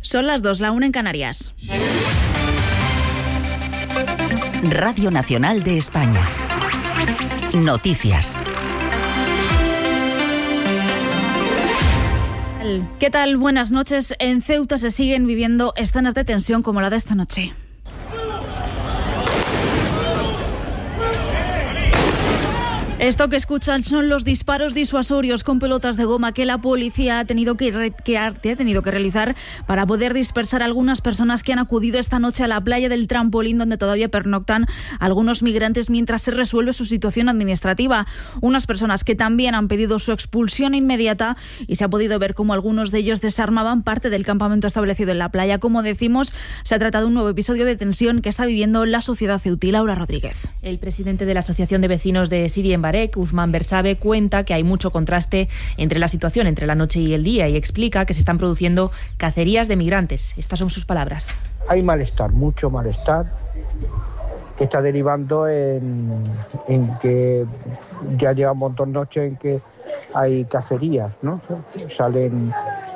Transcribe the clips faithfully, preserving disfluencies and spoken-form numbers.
Son las dos, la una en Canarias. Radio Nacional de España. Noticias. ¿Qué tal? Buenas noches. En Ceuta se siguen viviendo escenas de tensión como la de esta noche. Esto que escuchan son los disparos disuasorios con pelotas de goma que la policía ha tenido que, re- que, ha, que ha tenido que realizar para poder dispersar a algunas personas que han acudido esta noche a la playa del Trampolín, donde todavía pernoctan algunos migrantes mientras se resuelve su situación administrativa. Unas personas que también han pedido su expulsión inmediata, y se ha podido ver cómo algunos de ellos desarmaban parte del campamento establecido en la playa. Como decimos, se ha tratado de un nuevo episodio de tensión que está viviendo la sociedad ceutí. Laura Rodríguez. El presidente de la Asociación de Vecinos de Siria en Barek, Uzman Bersabe, cuenta que hay mucho contraste entre la situación entre la noche y el día y explica que se están produciendo cacerías de migrantes. Estas son sus palabras. Hay malestar, mucho malestar, que está derivando en, en que ya llevamos dos noches en que hay cacerías, ¿no? Salen,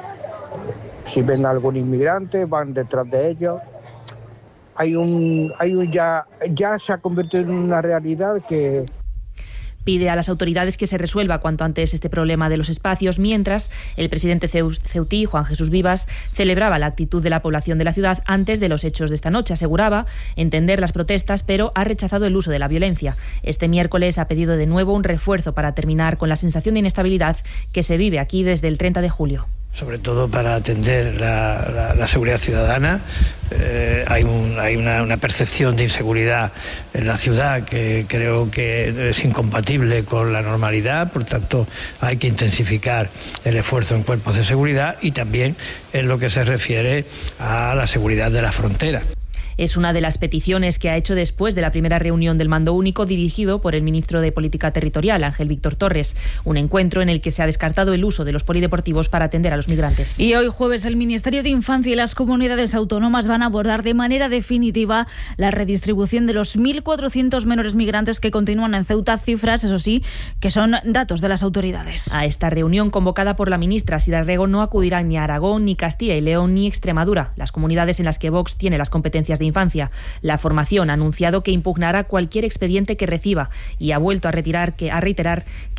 si ven algún inmigrante, van detrás de ellos. Hay un, hay un ya, ya se ha convertido en una realidad que... Pide a las autoridades que se resuelva cuanto antes este problema de los espacios, mientras el presidente ceutí, Juan Jesús Vivas, celebraba la actitud de la población de la ciudad antes de los hechos de esta noche. Aseguraba entender las protestas, pero ha rechazado el uso de la violencia. Este miércoles ha pedido de nuevo un refuerzo para terminar con la sensación de inestabilidad que se vive aquí desde el treinta de julio. Sobre todo para atender la, la, la seguridad ciudadana. Eh, hay un, hay una, una percepción de inseguridad en la ciudad que creo que es incompatible con la normalidad, por tanto hay que intensificar el esfuerzo en cuerpos de seguridad y también en lo que se refiere a la seguridad de la frontera. Es una de las peticiones que ha hecho después de la primera reunión del Mando Único dirigido por el ministro de Política Territorial, Ángel Víctor Torres, un encuentro en el que se ha descartado el uso de los polideportivos para atender a los migrantes. Y hoy jueves el Ministerio de Infancia y las comunidades autónomas van a abordar de manera definitiva la redistribución de los mil cuatrocientos menores migrantes que continúan en Ceuta, cifras, eso sí, que son datos de las autoridades. A esta reunión convocada por la ministra Sira Rego no acudirán ni Aragón, ni Castilla y León, ni Extremadura, las comunidades en las que Vox tiene las competencias de infancia. La formación ha anunciado que impugnará cualquier expediente que reciba y ha vuelto a retirar que a reiterar